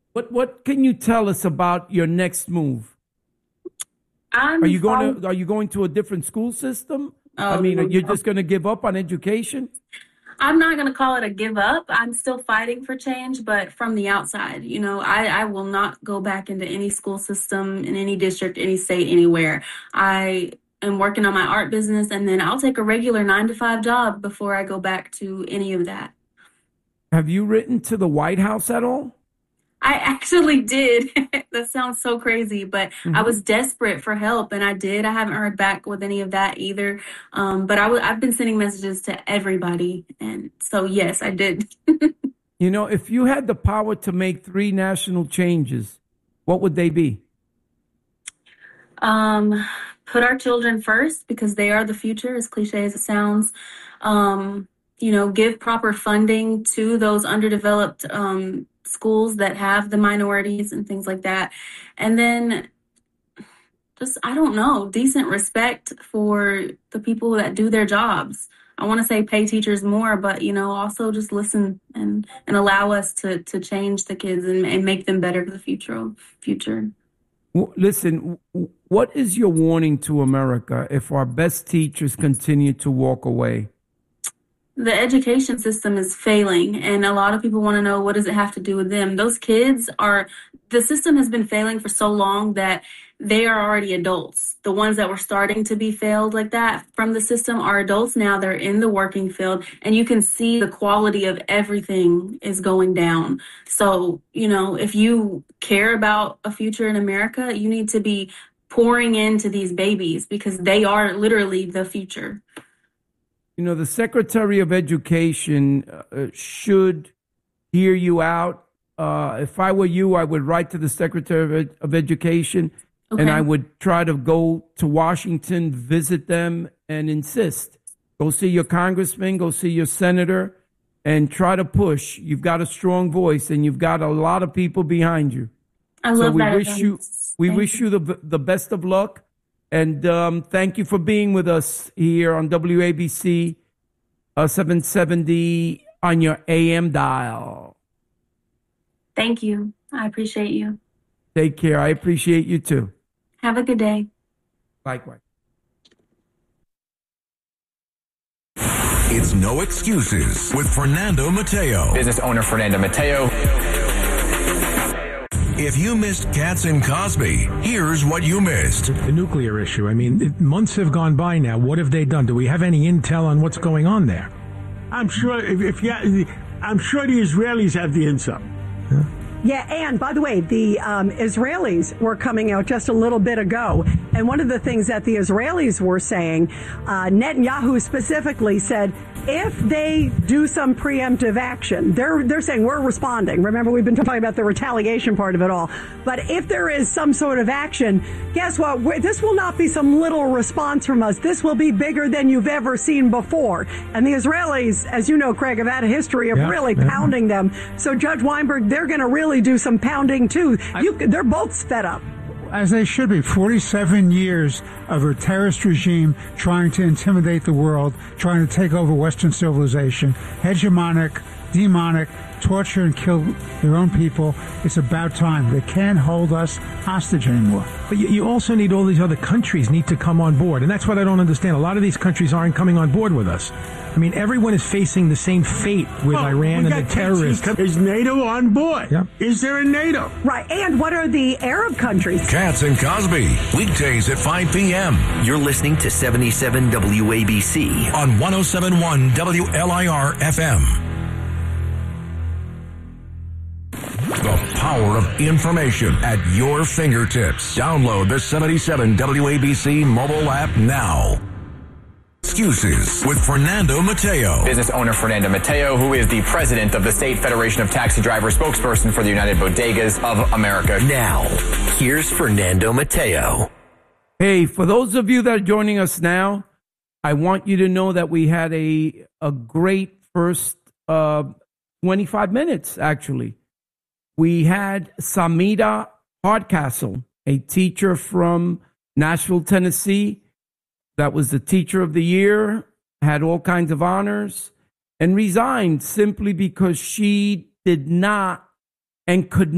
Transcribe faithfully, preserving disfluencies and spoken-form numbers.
What what can you tell us about your next move? Are I'm you going fol- to are you going to a different school system? I oh mean, are no, you no. just going to give up on education? I'm not gonna call it a give up. I'm still fighting for change, but from the outside, you know, I, I will not go back into any school system in any district, any state, anywhere. I am working on my art business and then I'll take a regular nine to five job before I go back to any of that. Have you written to the White House at all? I actually did. That sounds so crazy, but I Hmm. was desperate for help and I did. I haven't heard back with any of that either. Um, but I w- I've been sending messages to everybody. And so, yes, I did. You know, if you had the power to make three national changes, what would they be? Um, put our children first because they are the future, as cliche as it sounds. Um, you know, give proper funding to those underdeveloped um, schools that have the minorities and things like that. And then just, I don't know, decent respect for the people that do their jobs. I want to say pay teachers more, but you know, also just listen and and allow us to to change the kids and, and make them better for the future future. W- Listen, w- what is your warning to America if our best teachers continue to walk away? The education system is failing and a lot of people want to know what does it have to do with them. Those kids are the system has been failing for so long that they are already adults. The ones that were starting to be failed like that from the system are adults now. They're in the working field and you can see the quality of everything is going down. So, you know, if you care about a future in America, you need to be pouring into these babies because they are literally the future. You know, the Secretary of Education uh, should hear you out. Uh, if I were you, I would write to the Secretary of, Ed- of Education and I Okay. would try to go to Washington, visit them, and insist. Go see your congressman, go see your senator, and try to push. You've got a strong voice and you've got a lot of people behind you. I So love we that wish you advice. we Thank wish you. you the the best of luck, and um, thank you for being with us here on W A B C uh, seven seventy on your A M dial. Thank you. I appreciate you. Take care. I appreciate you too. Have a good day. Likewise. It's No Excuses with Fernando Mateo. Business owner Fernando Mateo. If you missed Katz and Cosby, here's what you missed. The nuclear issue. I mean, it, months have gone by now. What have they done? Do we have any intel on what's going on there? I'm sure if, if you, I'm sure the Israelis have the insight. Yeah, and by the way, the um, Israelis were coming out just a little bit ago, and one of the things that the Israelis were saying, uh, Netanyahu specifically said, if they do some preemptive action, they're they're saying we're responding. Remember, we've been talking about the retaliation part of it all. But if there is some sort of action, guess what? We're, this will not be some little response from us. This will be bigger than you've ever seen before. And the Israelis, as you know, Craig, have had a history of Yeah, really yeah. pounding them. So Judge Weinberg, they're going to really do some pounding too. You, they're both fed up. As they should be. forty-seven years of a terrorist regime trying to intimidate the world, trying to take over Western civilization, hegemonic, demonic, torture and kill their own people. It's about time. They can't hold us hostage anymore. But you, you also need all these other countries need to come on board. And that's what I don't understand. A lot of these countries aren't coming on board with us. I mean, everyone is facing the same fate with Well, Iran we and got the terrorists. Is NATO on board? Yeah. Is there a NATO? Right. And what are the Arab countries? Katz and Cosby, weekdays at five p.m. You're listening to seventy-seven W A B C. on one oh seven point one W L I R F M. The power of information at your fingertips. Download the seventy-seven W A B C mobile app now. Excuses with Fernando Mateo. Business owner Fernando Mateo, who is the president of the State Federation of Taxi Driver, spokesperson for the United Bodegas of America. Now, here's Fernando Mateo. Hey, for those of you that are joining us now, I want you to know that we had a a great first uh, twenty-five minutes, actually. We had Samida Hardcastle, a teacher from Nashville, Tennessee, that was the teacher of the year, had all kinds of honors, and resigned simply because she did not and could